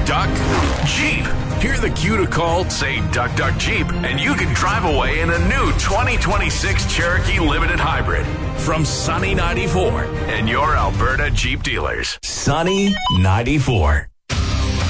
Duck, Jeep. Hear the cue to call, say Duck, Duck, Jeep, and you can drive away in a new 2026 Cherokee Limited Hybrid from Sunny 94 and your Alberta Jeep dealers. Sunny 94.